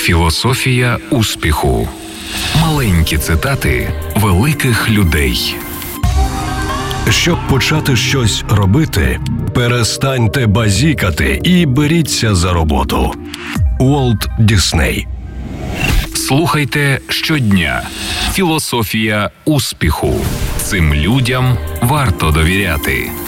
Філософія успіху. Маленькі цитати великих людей. Щоб почати щось робити, перестаньте базікати і беріться за роботу. Уолт Дісней. Слухайте щодня. Філософія успіху. Цим людям варто довіряти.